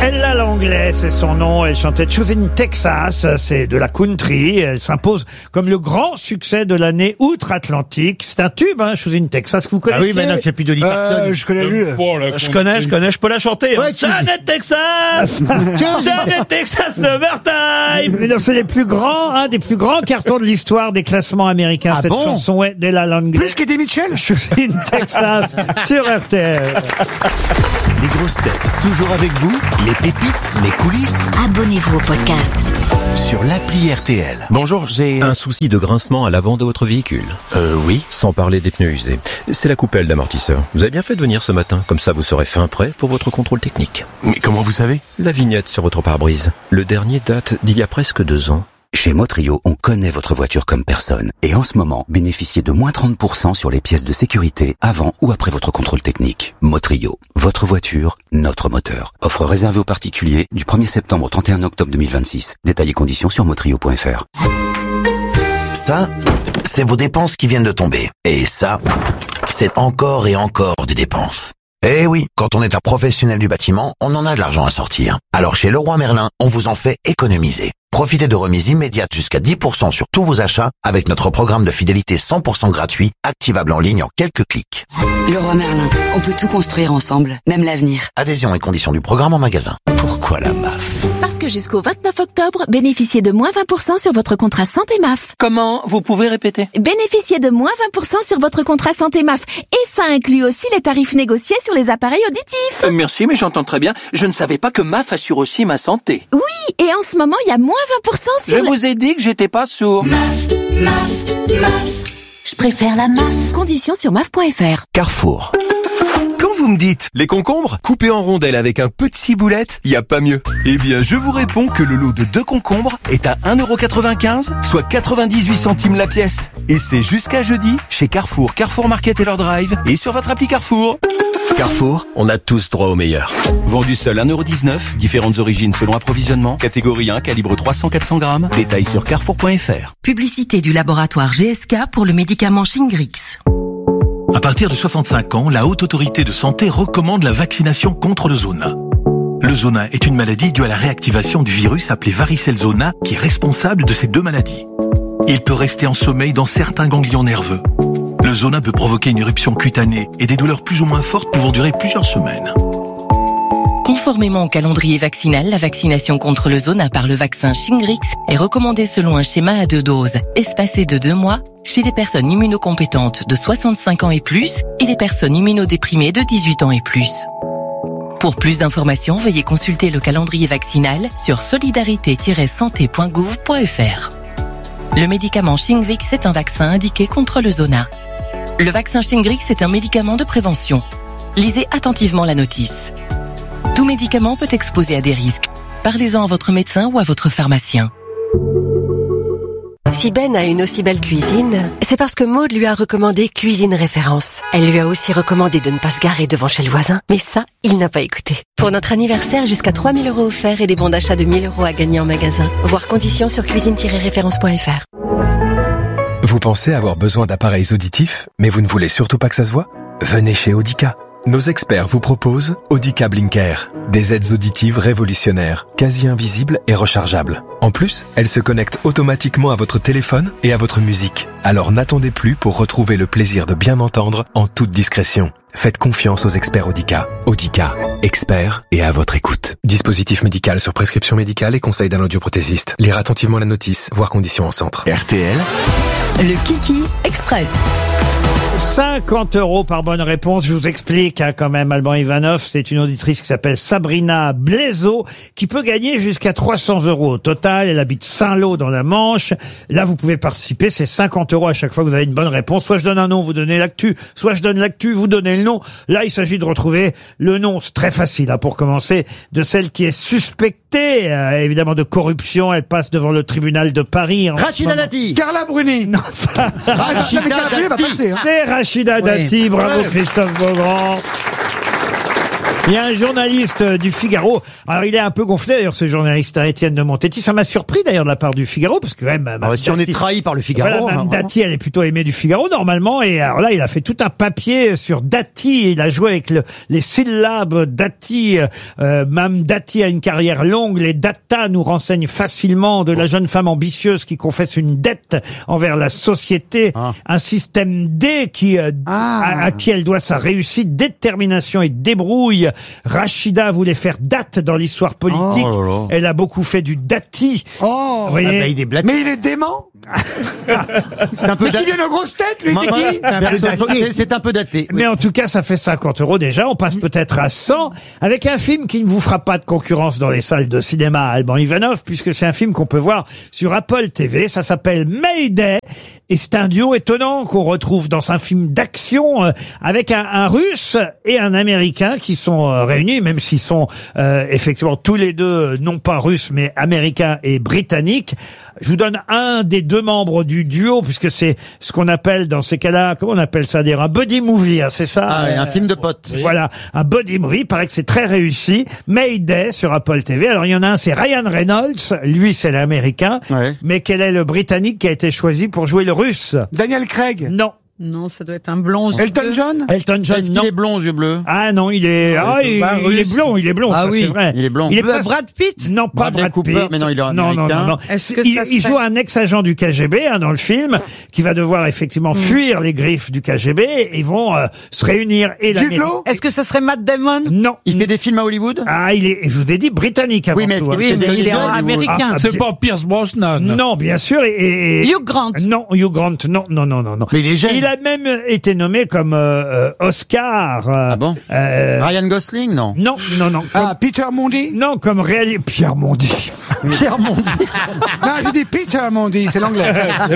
Ella Langlais, c'est son nom. Elle chantait Choosing Texas, c'est de la country. Elle s'impose comme le grand succès de l'année outre-Atlantique. C'est un tube, hein, Choosing Texas, que vous connaissez. Ah oui, maintenant qu'il n'y a plus Dolly Parton. Je connais lui. Je connais, je peux la chanter. Ouais, Hein. Janet Texas! Janet Texas Summertime! Mais non, c'est les plus grands, un des plus grands cartons de l'histoire des classements américains. Ah cette bon chanson est d'Ella Langlais. Plus qu'Eddie Mitchell. Choosing Texas sur RTL. Les grosses têtes, toujours avec vous, les pépites, les coulisses, Abonnez-vous au podcast. sur l'appli RTL. Bonjour, j'ai... Un souci de grincement à l'avant de votre véhicule. Oui. Sans parler des pneus usés. C'est la coupelle d'amortisseur. Vous avez bien fait de venir ce matin, comme ça vous serez fin prêt pour votre contrôle technique. Mais comment vous savez? La vignette sur votre pare-brise. Le dernier date d'il y a presque 2 ans. Chez Motrio, on connaît votre voiture comme personne. Et en ce moment, bénéficiez de moins 30% sur les pièces de sécurité avant ou après votre contrôle technique. Motrio, votre voiture, notre moteur. Offre réservée aux particuliers du 1er septembre au 31 octobre 2026. Détails et conditions sur motrio.fr. Ça, c'est vos dépenses qui viennent de tomber. Et ça, c'est encore et encore des dépenses. Eh oui, quand on est un professionnel du bâtiment, on en a de l'argent à sortir. Alors chez Leroy Merlin, on vous en fait économiser. Profitez de remises immédiates jusqu'à 10% sur tous vos achats avec notre programme de fidélité 100% gratuit, activable en ligne en quelques clics. Leroy Merlin, on peut tout construire ensemble, même l'avenir. Adhésion et conditions du programme en magasin. Pourquoi la MAF? Parce que jusqu'au 29 octobre, bénéficiez de moins 20% sur votre contrat santé MAF. Comment? Vous pouvez répéter? Bénéficiez de moins 20% sur votre contrat santé MAF. Et ça inclut aussi les tarifs négociés sur les appareils auditifs. Merci, mais j'entends très bien. Je ne savais pas que MAF assure aussi ma santé. Oui, et en ce moment, il y a moins 20% sur Je vous ai dit que j'étais pas sourd. Je préfère la MAF. Conditions sur maf.fr. Carrefour. Quand vous me dites les concombres coupés en rondelles avec un peu de ciboulette, y a pas mieux. Eh bien, je vous réponds que le lot de 2 concombres est à 1,95 €, soit 98 centimes la pièce. Et c'est jusqu'à jeudi chez Carrefour, Carrefour Market et leur drive et sur votre appli Carrefour. Carrefour, on a tous droit au meilleur. Vendu seul 1,19 €, différentes origines selon approvisionnement, catégorie 1, calibre 300-400 grammes. Détails sur carrefour.fr. Publicité du laboratoire GSK pour le médicament Shingrix. À partir de 65 ans, la Haute Autorité de Santé recommande la vaccination contre le zona. Le zona est une maladie due à la réactivation du virus appelé varicelle zona qui est responsable de ces 2 maladies. Il peut rester en sommeil dans certains ganglions nerveux. Le zona peut provoquer une éruption cutanée et des douleurs plus ou moins fortes pouvant durer plusieurs semaines. Conformément au calendrier vaccinal, la vaccination contre le zona par le vaccin Shingrix est recommandée selon un schéma à 2 doses, espacé de 2 mois, chez les personnes immunocompétentes de 65 ans et plus et les personnes immunodéprimées de 18 ans et plus. Pour plus d'informations, veuillez consulter le calendrier vaccinal sur solidarité-santé.gouv.fr. Le médicament Shingrix est un vaccin indiqué contre le zona. Le vaccin Shingrix est un médicament de prévention. Lisez attentivement la notice. Tout médicament peut exposer à des risques. Parlez-en à votre médecin ou à votre pharmacien. Si Ben a une aussi belle cuisine, c'est parce que Maude lui a recommandé Cuisine Référence. Elle lui a aussi recommandé de ne pas se garer devant chez le voisin, mais ça, il n'a pas écouté. Pour notre anniversaire, jusqu'à 3 000 € offerts et des bons d'achat de 1 000 € à gagner en magasin. Voir conditions sur cuisine-référence.fr. Vous pensez avoir besoin d'appareils auditifs, mais vous ne voulez surtout pas que ça se voit? Venez chez Audica. Nos experts vous proposent Audica Blinker, des aides auditives révolutionnaires, quasi invisibles et rechargeables. En plus, elles se connectent automatiquement à votre téléphone et à votre musique. Alors n'attendez plus pour retrouver le plaisir de bien entendre en toute discrétion. Faites confiance aux experts Audica. Audica, experts et à votre écoute. Dispositif médical sur prescription médicale et conseil d'un audioprothésiste. Lire attentivement la notice, voir conditions en centre. RTL. Le Kiki Express. 50 € par bonne réponse. Je vous explique quand même, Alban Ivanov, c'est une auditrice qui s'appelle Sabrina Blaiseau qui peut gagner jusqu'à 300 € au total. Elle habite Saint-Lô dans la Manche. Là, vous pouvez participer. C'est 50 € à chaque fois que vous avez une bonne réponse. Soit je donne un nom, vous donnez l'actu. Soit je donne l'actu, vous donnez le nom. Là, il s'agit de retrouver le nom. C'est très facile, pour commencer, de celle qui est suspectée, évidemment, de corruption. Elle passe devant le tribunal de Paris. Rachida Dati. Carla Bruni. Non, Rachida Dati va passer. c'est Rachida Dati. Bravo, Christophe Beaugrand. Il y a un journaliste du Figaro. Alors, il est un peu gonflé, d'ailleurs, ce journaliste, Étienne de Montetti. Ça m'a surpris, d'ailleurs, de la part du Figaro, parce que quand même... si on est trahi par le Figaro... Voilà, Mme Dati, elle est plutôt aimée du Figaro, normalement. Et alors là, il a fait tout un papier sur Dati. Il a joué avec les syllabes Dati. Mme Dati a une carrière longue. Les data nous renseignent facilement de la jeune femme ambitieuse qui confesse une dette envers la société. Un système D à qui elle doit sa réussite, détermination et débrouille. Rachida voulait faire date dans l'histoire politique. Oh là là. Elle a beaucoup fait du dati. Vous voyez. Ah bah, il est blaté. Mais il est dément. C'est un peu Mais qui daté. vient aux grosses têtes, lui, C'est un peu daté. Mais en tout cas, ça fait 50 € déjà. On passe peut-être à 100 avec un film qui ne vous fera pas de concurrence dans les salles de cinéma à Alban Ivanov, puisque c'est un film qu'on peut voir sur Apple TV. Ça s'appelle Mayday. Et c'est un duo étonnant qu'on retrouve dans un film d'action avec un Russe et un Américain qui sont réunis, même s'ils sont effectivement tous les deux non pas russes mais américains et britanniques. Je vous donne un des deux membres du duo, puisque c'est ce qu'on appelle dans ces cas-là, comment on appelle ça d'ailleurs, un buddy movie, hein, c'est ça? Un film de potes. Voilà, un buddy movie, il paraît que c'est très réussi. Mayday sur Apple TV. Alors il y en a un, c'est Ryan Reynolds, lui c'est l'américain, mais quel est le britannique qui a été choisi pour jouer le russe? Daniel Craig. Non. Non, ça doit être un blond. Elton John. Elton John, Est-ce non. qu'il est blond aux yeux bleus? Ah non, il est, il est blond, Ah ça oui, c'est vrai. il est blond. Il est Brad pas Pitt? Non, pas Bradley Brad Cooper, Pitt. mais non, il est non, américain. Est-ce que il joue un ex-agent du KGB dans le film, qui va devoir effectivement fuir les griffes du KGB, et ils vont se réunir. Et l'Amérique. Est-ce que ça serait Matt Damon? Non. Il fait des films à Hollywood? Ah, il est, je vous ai dit, britannique avant Oui, mais tout. est-ce qu'il fait des il est films à Hollywood? américain. C'est pas Pierce Brosnan. Non, bien sûr. Et Hugh Grant. Non, Hugh Grant, non. Mais il est jeune. Il a même été nommé comme Oscar. Ah bon? Ryan Gosling, non? Non. Peter Mondi. Non, comme Pierre Mondi. Pierre Mondi. Non, j'ai dit Peter Mondi, c'est l'anglais.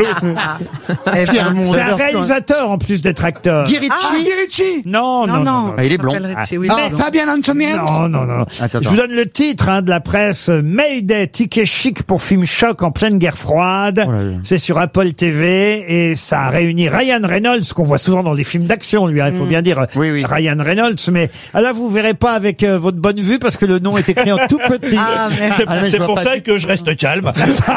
Pierre Mondi. C'est un réalisateur en plus d'être acteur. Guy Ritchie. Guy Ritchie. Non. Ah, il est blond. Fabian Antonian. Non. Attends. Je vous donne le titre de la presse. Mayday, ticket chic pour film choc en pleine guerre froide. C'est sur Apple TV et ça a réuni Ryan Reynolds, qu'on voit souvent dans les films d'action, lui, il faut bien dire Ryan Reynolds, mais là vous verrez pas avec votre bonne vue parce que le nom est écrit en tout petit. C'est pour ça que je reste calme.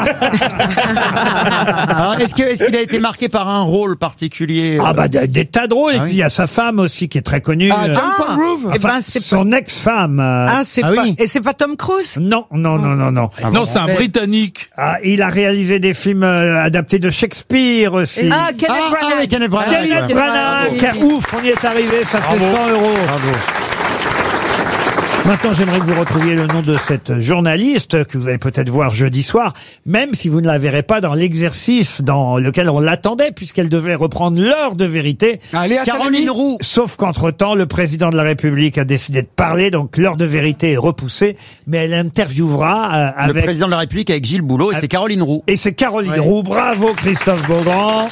Alors, est-ce qu'il a été marqué par un rôle particulier? Ah bah des tas de rôles, et puis il y a sa femme aussi qui est très connue. John Paul Groove. Enfin, son ex-femme. Et c'est pas Tom Cruise? Non. Non, c'est un Britannique. Ah, il a réalisé des films adaptés de Shakespeare aussi. Kenneth Branagh. Kenneth Branagh. Ouf, on y est arrivé, ça fait 100 €. Bravo. Maintenant, j'aimerais que vous retrouviez le nom de cette journaliste que vous allez peut-être voir jeudi soir, même si vous ne la verrez pas dans l'exercice dans lequel on l'attendait, puisqu'elle devait reprendre l'heure de vérité. Caroline Roux. Sauf qu'entre-temps, le président de la République a décidé de parler, donc l'heure de vérité est repoussée, mais elle interviewera avec... Le président de la République avec Gilles Boulot, et c'est Caroline Roux. Et c'est Caroline Roux. Bravo, Christophe Beaugrand.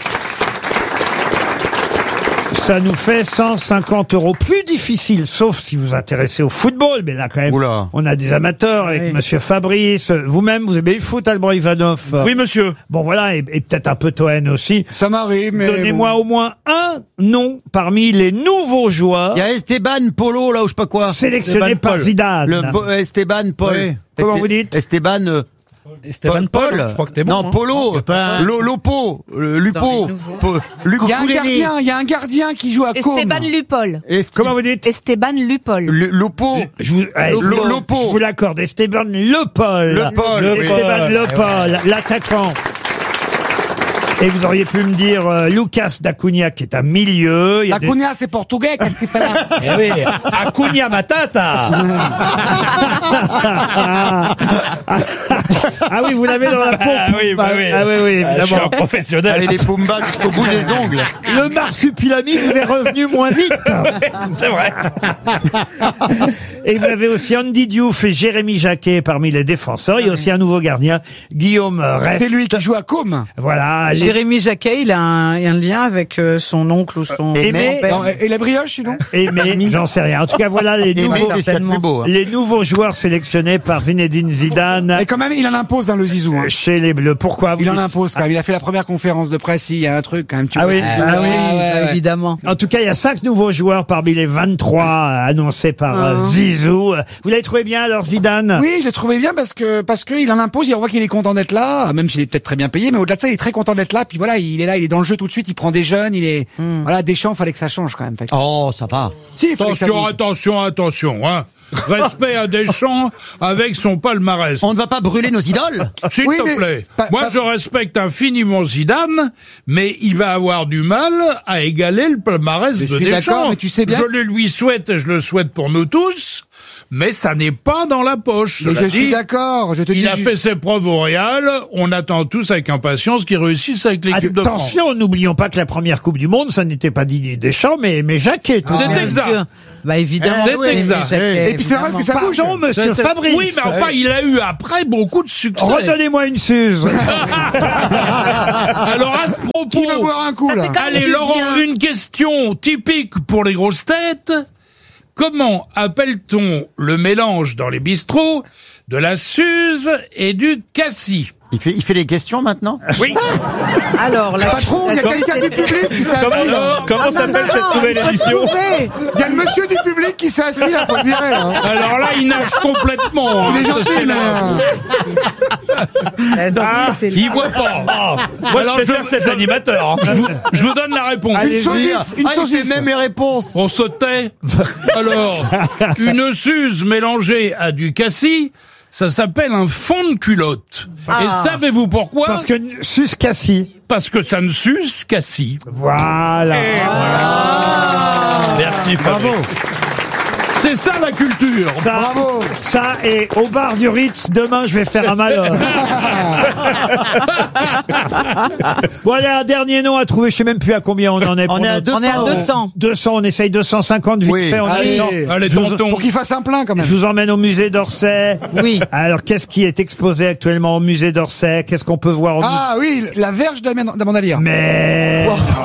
Ça nous fait 150 €. Plus difficile, sauf si vous vous intéressez au football. Mais là, quand même, on a des amateurs avec Monsieur Fabrice. Vous-même, vous aimez le foot, Alban Ivanov? Oui, monsieur. Bon, voilà, et peut-être un peu Toen aussi. Ça m'arrive, mais... Donnez-moi au moins un nom parmi les nouveaux joueurs. Il y a Esteban Polo, là, ou je sais pas quoi. Sélectionné par Zidane. Esteban Paul. Comment vous dites? Esteban Paul. Je crois que t'es bon. Non, Polo. Lupo. Il y a un gardien qui joue à Côme. Esteban Lupol. Comment vous dites? Esteban Lupol. Lupo. Je vous l'accorde. Esteban Lepol. Esteban Lepol, l'attaquant. Et vous auriez pu me dire Lucas d'Acunha qui est un milieu. Acunha c'est portugais, qu'est-ce qu'il fait là? Eh oui, Acunha Matata. Ah oui, vous l'avez dans la pompe. Ah oui, évidemment. Je suis un professionnel. Allez, les Pumba jusqu'au bout des ongles. Le marsupilami vous est revenu moins vite. C'est vrai. Et vous avez aussi Andy Diouf et Jérémy Jacquet parmi les défenseurs. Il y a aussi un nouveau gardien, Guillaume Rest. C'est lui qui joue à Côme. Voilà. Jérémy Jacquet, il a un lien avec son oncle ou son grand-père. Et la brioche, sinon? Aimé, j'en sais rien. En tout cas, voilà les nouveaux joueurs sélectionnés par Zinedine Zidane. Et quand même, il en impose dans le Zizou. Hein. Chez les Bleus. Pourquoi il en impose quand même. Il a fait la première conférence de presse. Il y a un truc quand même. Oui, évidemment. En tout cas, il y a 5 nouveaux joueurs parmi les 23 annoncés par Zizou. Zizou. Vous l'avez trouvé bien alors, Zidane? Oui, j'ai trouvé bien parce que il en impose, il voit qu'il est content d'être là, même s'il est peut-être très bien payé, mais au-delà de ça, il est très content d'être là. Puis voilà, il est là, il est dans le jeu tout de suite, il prend des jeunes, il est voilà, Deschamps, fallait que ça change quand même. Oh, ça va. Si, Attention, hein. Respect à Deschamps avec son palmarès. On ne va pas brûler nos idoles. S'il te plaît. Moi, je respecte infiniment Zidane, mais il va avoir du mal à égaler le palmarès de Deschamps. Mais tu sais bien. Je le lui souhaite et je le souhaite pour nous tous, mais ça n'est pas dans la poche. Mais Cela je suis dit, d'accord, je te dis. il a fait ses preuves au Real. On attend tous avec impatience qu'il réussisse avec l'équipe de France. Attention, n'oublions pas que la première Coupe du Monde, ça n'était pas Didier Deschamps, mais Jacquet. C'est exact. Bah évidemment. C'est exact. Et puis c'est vrai que ça bouge. Pardon, monsieur Fabrice. Oui, mais enfin, il a eu après beaucoup de succès. Redonnez-moi une Suze. Alors, à ce propos. Qui veut boire un coup, là? Allez, Laurent, une question typique pour les grosses têtes. Comment appelle-t-on le mélange dans les bistrots de la Suze et du cassis? Il fait les questions maintenant? Oui. Alors, la Patron, il y a quelqu'un du public qui s'est assis là. Comment s'appelle cette nouvelle émission? Il y a le monsieur du public qui s'est assis là, faut le dire. Hein. Alors là, il nage complètement. Il est gentil, mais... Il voit pas. Moi, je préfère cet animateur. Je vous donne la réponse. Une saucisse, une saucisse. Même les réponses. On se tait. Alors, une Suze mélangée à du cassis, ça s'appelle un fond de culotte. Et savez-vous pourquoi? Parce que Suze cassis. Parce que ça ne suce cassis. Voilà. Merci, Fabrice. Bravo. C'est ça la culture. Bravo. Ça, et au bar du Ritz, demain, je vais faire un malheur. Voilà, un dernier nom à trouver. Je sais même plus à combien on en est. On est à 200. On est à 200. 200, on essaye 250 vite fait. On a le temps. Allez, tonton. Pour qu'il fasse un plein quand même. Je vous emmène au musée d'Orsay. Oui. Alors, qu'est-ce qui est exposé actuellement au musée d'Orsay? Qu'est-ce qu'on peut voir au musée? Ah oui, la verge d'Amandalière. Mais...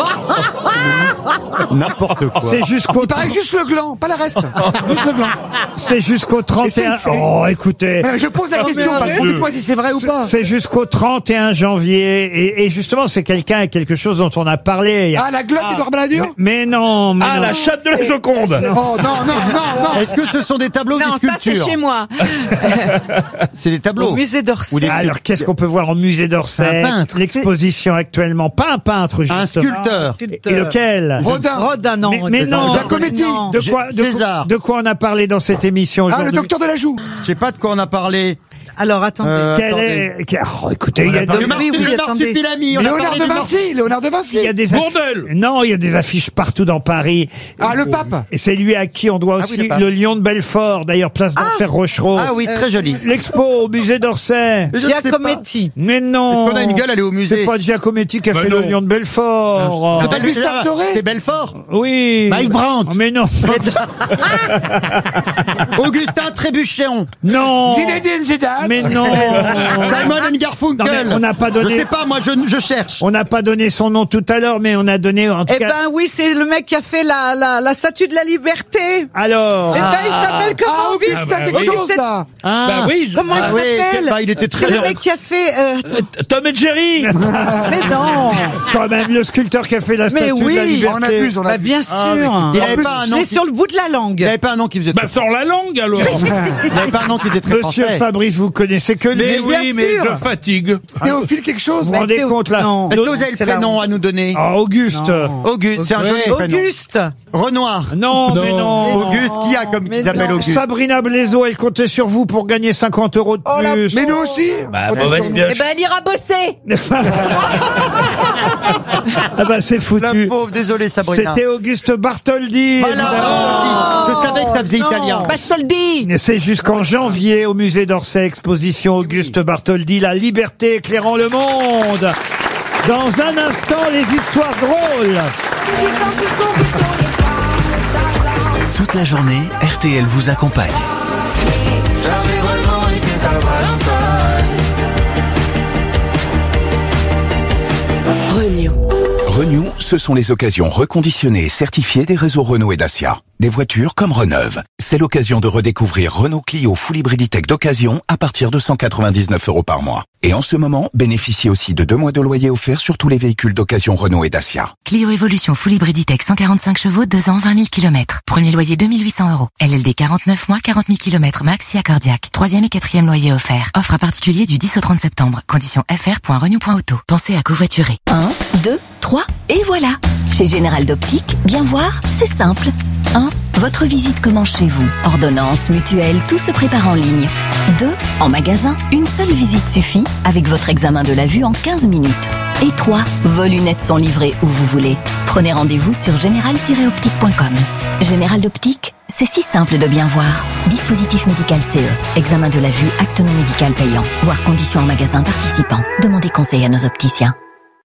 N'importe quoi. C'est jusqu'au... Il paraît juste le gland, pas le reste. Juste le gland. C'est jusqu'au 31... Oh, écoutez... Je pose la question, dites-moi si c'est vrai ou pas. C'est jusqu'au 31 janvier. Et justement, c'est quelqu'un avec quelque chose dont on a parlé. Ah, la glotte d'Edouard Balladur? Mais non, mais non. La chatte de la Joconde. Oh, non. Est-ce que ce sont des tableaux ou des Non, ça sculptures? c'est chez moi. C'est des tableaux. Au musée d'Orsay. Alors, qu'est-ce qu'on peut voir au musée d'Orsay? Un peintre. L'exposition actuellement. Pas un peintre, justement. Un sculpteur. Et lequel? Rodin, non. Mais non. Giacometti. De quoi on a parlé dans cette émission Ah, aujourd'hui? le docteur de la joue. Je sais pas de quoi on a parlé. Alors, attendez. Écoutez, il y a Le marsupilami. Léonard de Vinci. il y a des non, il y a des affiches partout dans Paris. Ah, le pape. Et c'est lui à qui on doit Ah oui, aussi le pape. le lion de Belfort, d'ailleurs, place d'Enfer Rochereau. Ah oui, très joli. L'expo au musée d'Orsay. Giacometti. Mais non. Est-ce qu'on a une gueule, aller au musée? C'est pas Giacometti qui a fait non. le lion de Belfort. Ah, Gustave Doré. C'est Belfort. Oui. Mike Brandt. Mais non. Augustin Trébuchéon. Non. Zinedine Zidane. Mais non. Simon Non, Garfunkel. mais on n'a pas donné. Je sais pas, moi je cherche. On n'a pas donné son nom tout à l'heure, mais on a donné en tout Eh cas. ben oui, c'est le mec qui a fait la statue de la liberté. Alors. Eh ben il s'appelle comment? Augustin quelque chose là. Bah oui, Comment il s'appelle? Il était très C'est le mec qui a fait... Tom et Jerry. Mais non. Quand même, le sculpteur qui a fait la statue Mais de la oui, liberté. On abuse, Bah bien sûr. Il avait pas un Je nom. l'ai sur le bout de la langue. Il avait pas un nom qui faisait. Bah sans la langue alors. Il avait pas un nom qui était très Monsieur français. Fabrice, vous connaissez que lui. Mais bien oui, mais sûr. je fatigue. Théophile quelque chose. Vous vous rendez compte là? Non. Est-ce que vous avez le C'est la prénom à nous donner? Ah, Auguste. Auguste, c'est un joli prénom. Auguste. Renoir. Non, mais non. Auguste, qui a comme Mais qui s'appelle non. Auguste? Sabrina Blaiseau, elle comptait sur vous pour gagner 50 € de Oh, la plus. Mais nous aussi. Bah, mauvaise pioche. Eh ben, elle ira bosser. Ah bah c'est La foutu. pauvre, désolé Sabrina. C'était Auguste Bartholdi. Voilà. évidemment. Je savais que ça faisait Non. italien. Bastoldi. C'est jusqu'en janvier au musée d'Orsay, exposition Auguste Bartholdi, la liberté éclairant le monde. Dans un instant, les histoires drôles. Toute la journée, RTL vous accompagne. Renew. Renew se ce sont les occasions reconditionnées et certifiées des réseaux Renault et Dacia. Des voitures comme Reneuve. C'est l'occasion de redécouvrir Renault Clio Full Hybriditech d'occasion à partir de 199 € par mois. Et en ce moment, bénéficiez aussi de 2 mois de loyer offert sur tous les véhicules d'occasion Renault et Dacia. Clio Evolution Full Hybriditech 145 chevaux, 2 ans, 20 000 km. Premier loyer 2 800 €. LLD 49 mois, 40 000 km max, si accordiaque. 3e et 4e loyer offert. Offre à particulier du 10 au 30 septembre. Conditions fr.renew.auto. Pensez à covoiturer. 1, 2, 3, et voilà. Chez Général d'Optique, bien voir, c'est simple. 1. Votre visite commence chez vous. Ordonnance, mutuelle, tout se prépare en ligne. 2. En magasin, une seule visite suffit avec votre examen de la vue en 15 minutes. Et 3. Vos lunettes sont livrées où vous voulez. Prenez rendez-vous sur général-optique.com. Général d'Optique, c'est si simple de bien voir. Dispositif médical CE. Examen de la vue, acte non médical payant. Voir conditions en magasin participant. Demandez conseil à nos opticiens.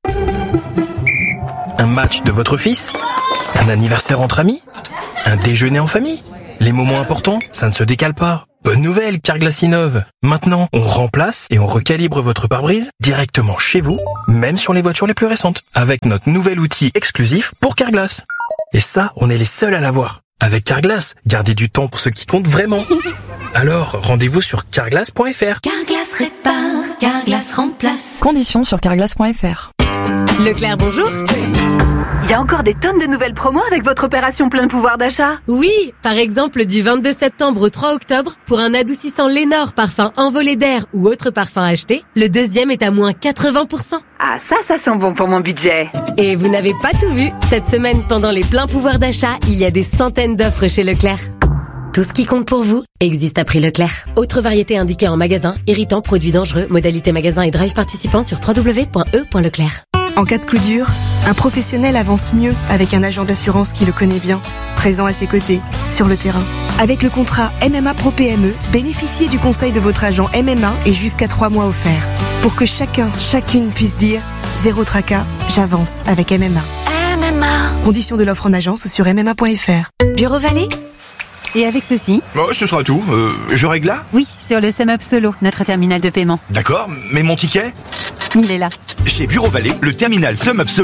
Un match de votre fils? Un anniversaire entre amis? Un déjeuner en famille? Les moments importants, ça ne se décale pas. Bonne nouvelle, Carglass innove. Maintenant, on remplace et on recalibre votre pare-brise directement chez vous, même sur les voitures les plus récentes, avec notre nouvel outil exclusif pour Carglass. Et ça, on est les seuls à l'avoir. Avec Carglass, gardez du temps pour ce qui compte vraiment. Alors, rendez-vous sur carglass.fr. Carglass répare, Carglass remplace. Conditions sur carglass.fr. Leclerc, bonjour. Il y a encore des tonnes de nouvelles promos avec votre opération plein pouvoir d'achat. Oui, par exemple du 22 septembre au 3 octobre, pour un adoucissant Lénore parfum envolé d'air ou autre parfum acheté, le deuxième est à moins 80%. Ah ça sent bon pour mon budget. Et vous n'avez pas tout vu. Cette semaine, pendant les pleins pouvoirs d'achat, il y a des centaines d'offres chez Leclerc. Tout ce qui compte pour vous existe à prix Leclerc. Autre variété indiquée en magasin, irritant, produits dangereux, modalité magasin et drive participant sur www.e.leclerc. En cas de coup dur, un professionnel avance mieux avec un agent d'assurance qui le connaît bien, présent à ses côtés, sur le terrain. Avec le contrat MMA Pro PME, bénéficiez du conseil de votre agent MMA et jusqu'à 3 mois offerts. Pour que chacune puisse dire « Zéro tracas, j'avance avec MMA ». MMA. Conditions de l'offre en agence ou sur MMA.fr. Bureau Vallée. Et avec ceci? Oh, ce sera tout. Je règle là? Oui, sur le SumUp Solo, notre terminal de paiement. D'accord, mais mon ticket? Il est là. Chez Bureau Vallée, le terminal SumUp Solo